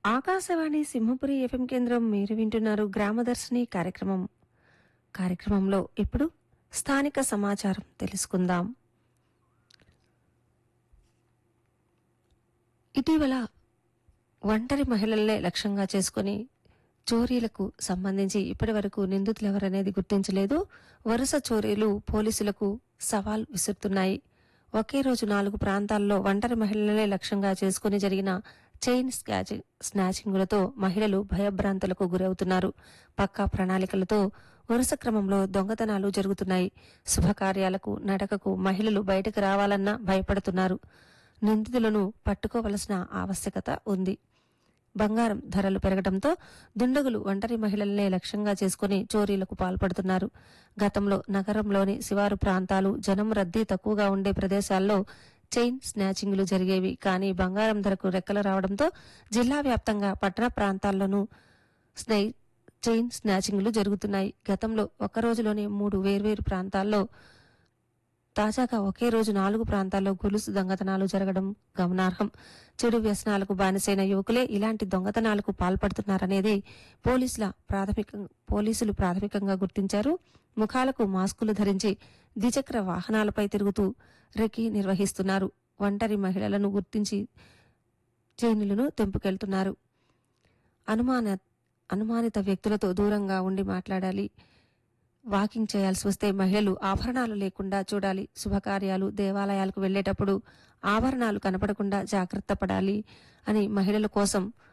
Akashvani Simhapuri FM కేంద్రం మీరు వింటున్నారు గ్రామదర్శిని కార్యక్రమంలో ఇప్పుడు స్థానిక సమాచారం తెలుసుకుందాం. ఇటీవల ఒంటరి మహిళలనే లక్ష్యంగా చేసుకుని చోరీలకు సంబంధించి ఇప్పటి వరకు నిందితులెవరనేది గుర్తించలేదు. వరుస చోరీలు పోలీసులకు సవాల్ విసురుతున్నాయి. ఒకే రోజు 4 ప్రాంతాల్లో ఒంటరి మహిళలనే లక్ష్యంగా చేసుకుని జరిగిన చైన్ స్నాచింగులతో మహిళలు భయభ్రాంతులకు గురవుతున్నారు. పక్కా ప్రణాళికలతో వరుస క్రమంలో దొంగతనాలు జరుగుతున్నాయి. శుభకార్యాలకు నడకకు మహిళలు బయటకు రావాలన్నా భయపడుతున్నారు. నిందితులను పట్టుకోవలసిన ఆవశ్యకత ఉంది. బంగారం ధరలు పెరగడంతో దుండగులు ఒంటరి మహిళలనే లక్ష్యంగా చేసుకుని చోరీలకు పాల్పడుతున్నారు. గతంలో నగరంలోని శివారు ప్రాంతాలు, జనం రద్దీ తక్కువగా ఉండే ప్రదేశాల్లో చైన్ స్నాచింగ్లు జరిగేవి. కానీ బంగారం ధరకు రెక్కలు రావడంతో జిల్లా వ్యాప్తంగా పట్టణ ప్రాంతాల్లోనూ చైన్ స్నాచింగ్లు జరుగుతున్నాయి. గతంలో ఒక్క రోజులోనే 3 వేర్వేరు ప్రాంతాల్లో, తాజాగా ఒకే రోజు 4 ప్రాంతాల్లో గొలుసు దొంగతనాలు జరగడం గమనార్హం. చెడు వ్యసనాలకు బానిసైన యువకులే ఇలాంటి దొంగతనాలకు పాల్పడుతున్నారనేది పోలీసులు ప్రాథమికంగా గుర్తించారు. ముఖాలకు మాస్కులు ధరించి ద్విచక్ర వాహనాలపై తిరుగుతూ రెకీ నిర్వహిస్తున్నారు. ఒంటరి మహిళలను గుర్తించి చైనులను తెంపుకెళ్తున్నారు. అనుమానిత వ్యక్తులతో దూరంగా ఉండి మాట్లాడాలి. వాకింగ్ చేయాల్సి వస్తే మహిళలు ఆభరణాలు లేకుండా చూడాలి. శుభకార్యాలు, దేవాలయాలకు వెళ్లేటప్పుడు ఆభరణాలు కనపడకుండా జాగ్రత్త పడాలి అని మహిళల కోసం